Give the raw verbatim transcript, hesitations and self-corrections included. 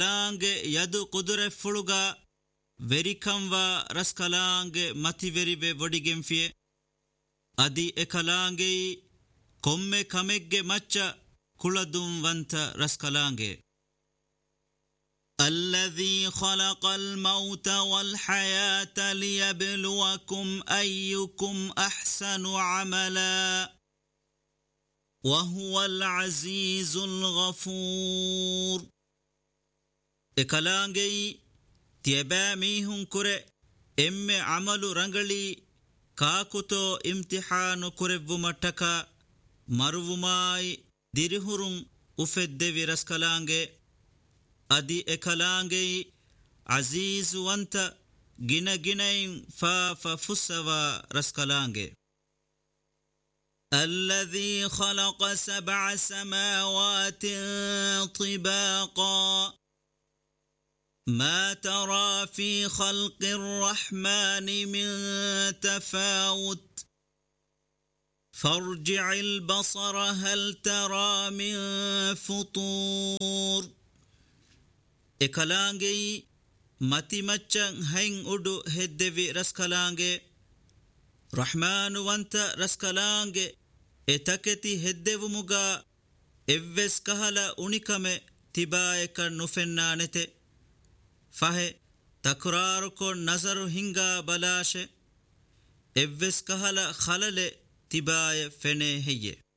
ekalaange yadu kudure fuluga verikamwa raskalaange mativerive vodigenfie adi ekalaange komme kamegge macha kuladum vanta raskalaange الذي خلق الموت والحياة ليبلوكم أيكم أحسن عملا وهو العزيز الغفور إكلانجي تيباميهم كره إم عمل رنجلي كاكتو امتحان كره ومتكا مروماي ديرهرون أفد ويرس كلانجي adi ekalaange aziz wanta gina ginain fa fa fusawa raskalaange الذي خلق سبع سماوات طباقا ما ترى في خلق الرحمن من تفاوت فارجع البصر هل ترى من فطور ekalaange mati maccan hain udu heddevi raskalaange rahman wanta raskalaange etaketi heddevu muga evves kahala unikame tibaeka nufennanete fahe takraru ko nazaru hinga balashe evves kahala khalale tibaye fene heye